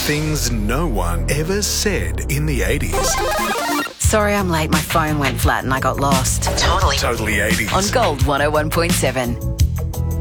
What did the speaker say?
Things no one ever said in the 80s. Sorry I'm late, my phone went flat and I got lost. Totally 80s. On Gold 101.7.